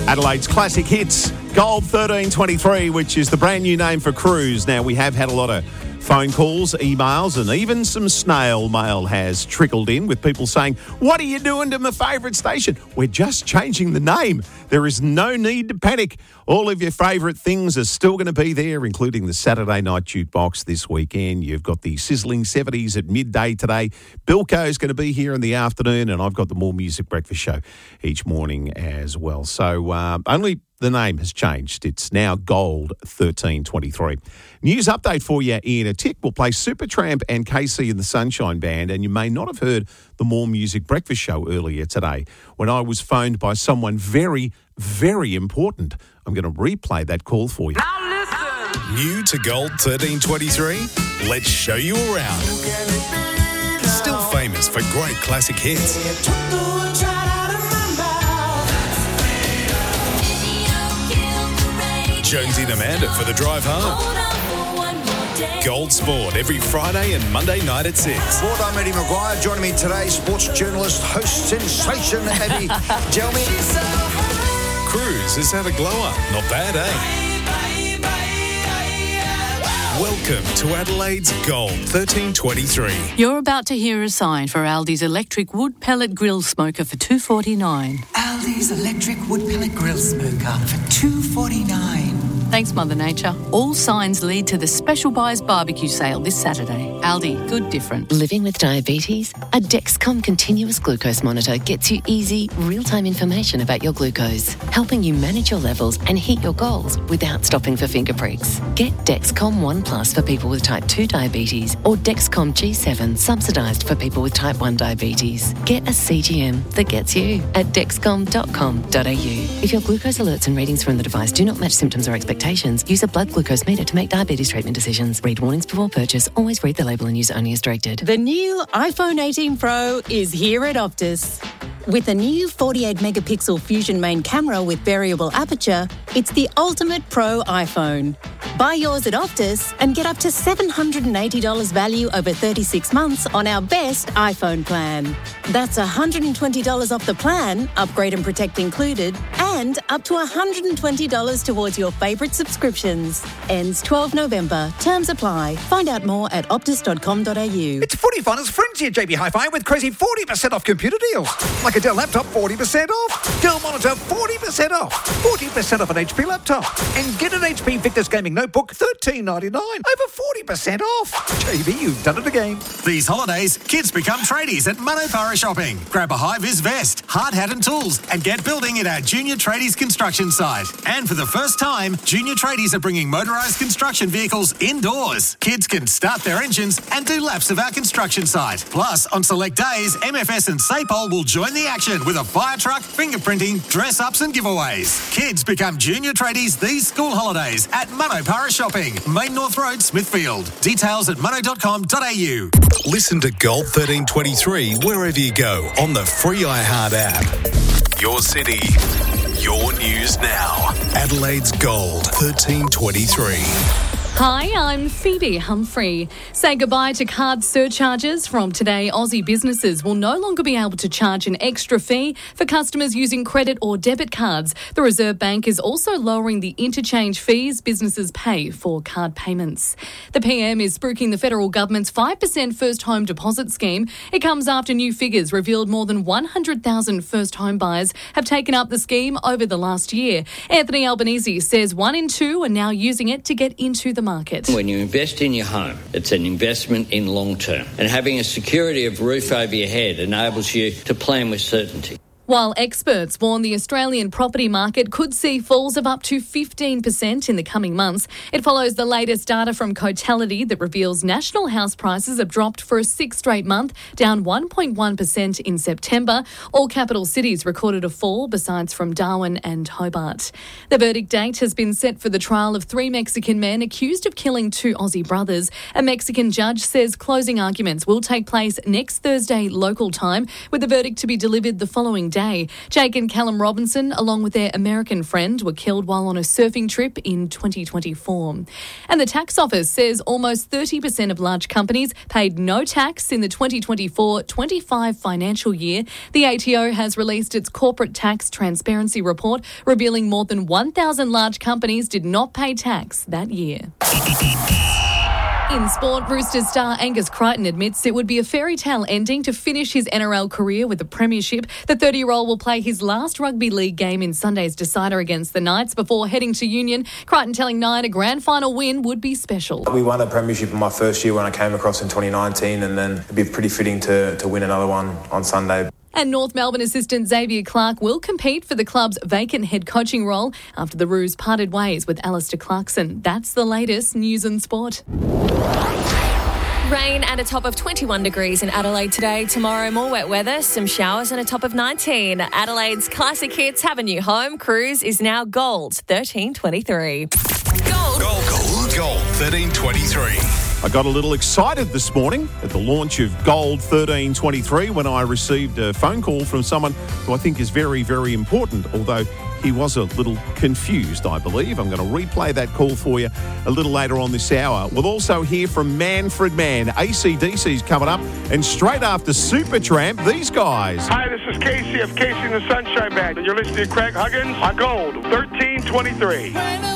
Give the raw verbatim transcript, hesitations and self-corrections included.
Adelaide's classic hits, Gold thirteen twenty-three, which is the brand new name for Cruise. Now, we have had a lot of phone calls, emails, and even some snail mail has trickled in with people saying, what are you doing to my favourite station? We're just changing the name. There is no need to panic. All of your favourite things are still going to be there, including the Saturday night jukebox this weekend. You've got the sizzling seventies at midday today. Bilko's going to be here in the afternoon, and I've got the More Music Breakfast Show each morning as well. So uh, only the name has changed. It's now Gold thirteen twenty-three. News update for you in a tick. We'll play Supertramp and K C and the Sunshine Band, and you may not have heard the More Music Breakfast Show earlier today when I was phoned by someone very, very important. I'm going to replay that call for you. Now listen. New to Gold thirteen twenty-three? Let's show you around. Still famous for great classic hits. Jonesy and Amanda for the drive home. Gold Sport every Friday and Monday night at six. Sport, I'm Eddie Maguire. Joining me today, sports journalist, host sensation, Eddie. Tell me. Cruise has had a glow up. Not bad, eh? Welcome to Adelaide's Gold thirteen twenty-three. You're about to hear a sign for Aldi's electric wood pellet grill smoker for two dollars forty-nine. Aldi's electric wood pellet grill smoker for two dollars forty-nine. Thanks, Mother Nature. All signs lead to the Special Buys barbecue sale this Saturday. Aldi, good different. Living with diabetes? A Dexcom continuous glucose monitor gets you easy, real-time information about your glucose, helping you manage your levels and hit your goals without stopping for finger pricks. Get Dexcom One Plus for people with type two diabetes or Dexcom G seven subsidised for people with type one diabetes. Get a C G M that gets you at dexcom dot com dot a u. If your glucose alerts and readings from the device do not match symptoms or expectations, use a blood glucose meter to make diabetes treatment decisions. Read warnings before purchase. Always read the label and use only as directed. The new iPhone eighteen Pro is here at Optus. With a new forty-eight megapixel Fusion main camera with variable aperture, it's the ultimate pro iPhone. Buy yours at Optus and get up to seven hundred eighty dollars value over thirty-six months on our best iPhone plan. That's one hundred twenty dollars off the plan, upgrade and protect included, and up to one hundred twenty dollars towards your favourite subscriptions. Ends twelfth November. Terms apply. Find out more at optus dot com dot a u. It's footy funners frenzy at J B Hi-Fi with crazy forty percent off computer deals. Like a Dell laptop, forty percent off. Dell monitor, forty percent off. forty percent off an H P laptop. And get an H P Victus Gaming Notebook, thirteen ninety-nine. Over forty percent off. J B, you've done it again. These holidays, kids become tradies at Manopara Shopping. Grab a high-vis vest, hard hat and tools, and get building at our Junior Tradies construction site. And for the first time, Junior Tradies are bringing motorised construction vehicles indoors. Kids can start their engines and do laps of our construction site. Plus, on select days, M F S and Sapol will join the action with a fire truck, fingerprinting, dress-ups and giveaways. Kids become Junior Tradies these school holidays at Manopara Shopping, Main North Road, Smithfield. Details at mono dot com dot a u. Listen to Gold thirteen twenty-three wherever you go on the free iHeart app. Your city, your news now. Adelaide's Gold thirteen twenty-three. Hi, I'm Phoebe Humphrey. Say goodbye to card surcharges. From today, Aussie businesses will no longer be able to charge an extra fee for customers using credit or debit cards. The Reserve Bank is also lowering the interchange fees businesses pay for card payments. The P M is spruiking the federal government's five percent first home deposit scheme. It comes after new figures revealed more than one hundred thousand first home buyers have taken up the scheme over the last year. Anthony Albanese says one in two are now using it to get into the market. When you invest in your home, it's an investment in long term, and having a security of roof over your head enables you to plan with certainty. While experts warn the Australian property market could see falls of up to fifteen percent in the coming months, it follows the latest data from Cotality that reveals national house prices have dropped for a sixth straight month, down one point one percent in September. All capital cities recorded a fall, besides from Darwin and Hobart. The verdict date has been set for the trial of three Mexican men accused of killing two Aussie brothers. A Mexican judge says closing arguments will take place next Thursday local time, with the verdict to be delivered the following day. day. Jake and Callum Robinson, along with their American friend, were killed while on a surfing trip in twenty twenty-four. And the tax office says almost thirty percent of large companies paid no tax in the twenty twenty-four twenty-five financial year. The A T O has released its corporate tax transparency report, revealing more than one thousand large companies did not pay tax that year. In sport, Roosters star Angus Crichton admits it would be a fairy tale ending to finish his N R L career with the premiership. The thirty-year-old will play his last rugby league game in Sunday's decider against the Knights before heading to Union. Crichton telling Nine a grand final win would be special. We won a premiership in my first year when I came across in twenty nineteen, and then it'd be pretty fitting to, to win another one on Sunday. And North Melbourne assistant Xavier Clark will compete for the club's vacant head coaching role after the Roos parted ways with Alistair Clarkson. That's the latest news and sport. Rain and a top of twenty-one degrees in Adelaide today. Tomorrow, more wet weather, some showers and a top of nineteen. Adelaide's classic hits have a new home. Cruise is now Gold thirteen twenty-three. Gold. Gold. Gold. Gold thirteen twenty-three. I got a little excited this morning at the launch of Gold thirteen twenty-three when I received a phone call from someone who I think is very, very important, although he was a little confused, I believe. I'm going to replay that call for you a little later on this hour. We'll also hear from Manfred Mann. A C D C's coming up, and straight after Supertramp, these guys. Hi, this is Casey of Casey and the Sunshine Band, and you're listening to Craig Huggins on Gold thirteen twenty-three.